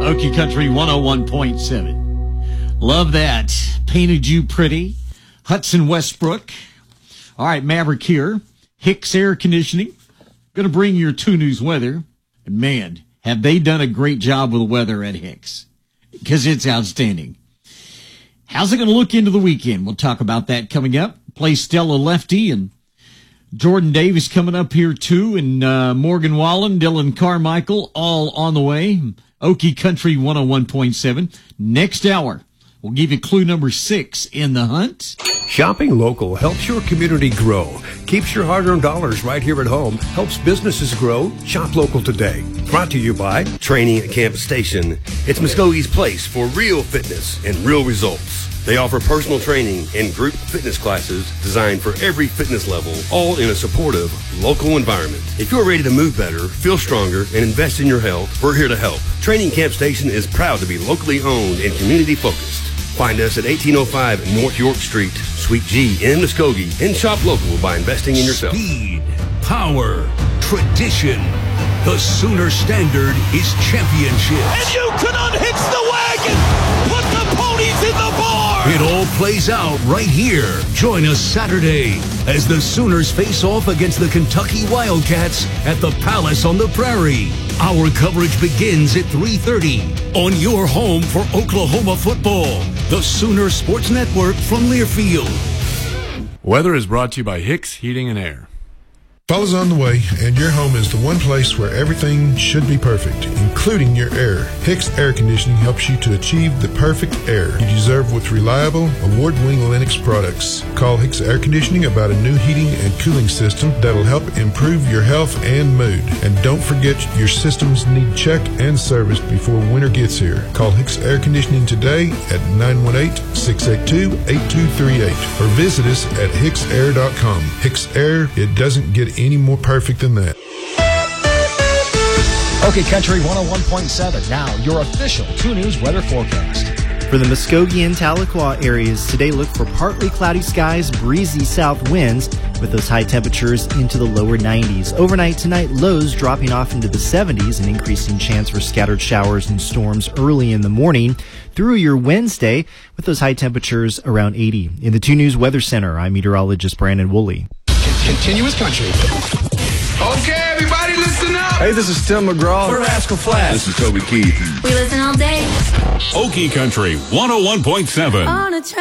Okie Country 101.7. Love that. Painted You Pretty. Hudson Westbrook. All right, Maverick here. Hicks Air Conditioning. Going to bring your 2 News weather. And man, have they done a great job with the weather at Hicks. Because it's outstanding. How's it going to look into the weekend? We'll talk about that coming up. Play Stella Lefty and Jordan Davis coming up here too. And Morgan Wallen, Dylan Carmichael, all on the way. Okie Country 101.7. Next hour, we'll give you clue number 6 in the hunt. Shopping local helps your community grow. Keeps your hard-earned dollars right here at home. Helps businesses grow. Shop local today. Brought to you by Training at Campus Station. It's Muskogee's place for real fitness and real results. They offer personal training and group fitness classes designed for every fitness level, all in a supportive, local environment. If you're ready to move better, feel stronger, and invest in your health, we're here to help. Training Camp Station is proud to be locally owned and community-focused. Find us at 1805 North York Street, Suite G in Muskogee, and shop local by investing in yourself. Speed, power, tradition. The Sooner standard is championship. And you can unhitch the wagon! Put the ponies in the barn! It all plays out right here. Join us Saturday as the Sooners face off against the Kentucky Wildcats at the Palace on the Prairie. Our coverage begins at 3:30 on your home for Oklahoma football. The Sooner Sports Network from Learfield. Weather is brought to you by Hicks Heating and Air. Fall's on the way, and your home is the one place where everything should be perfect, including your air. Hicks Air Conditioning helps you to achieve the perfect air you deserve with reliable, award-winning Lennox products. Call Hicks Air Conditioning about a new heating and cooling system that'll help improve your health and mood. And don't forget, your systems need check and service before winter gets here. Call Hicks Air Conditioning today at 918-682-8238 or visit us at hicksair.com. Hicks Air, it doesn't get any more perfect than that. Okay, Country 101.7. Now, your official 2 News weather forecast. For the Muskogee and Tahlequah areas today, look for partly cloudy skies, breezy south winds with those high temperatures into the lower 90s. Overnight tonight, lows dropping off into the 70s, an increasing chance for scattered showers and storms early in the morning through your Wednesday with those high temperatures around 80. In the 2 News Weather Center, I'm meteorologist Brandon Woolley. Continuous country. Okay, everybody listen up. Hey, this is Tim McGraw. We're Rascal Flatts. This is Toby Keith. We listen all day. Okie Country 101.7.